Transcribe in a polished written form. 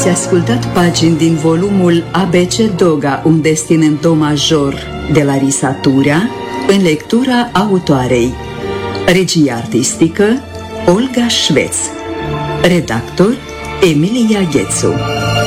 Ați ascultat pagini din volumul ABC Doga, un destin în do major, de la Risatura, în lectura autoarei. Regie artistică Olga Șveț. Redactor Emilia Ghețu.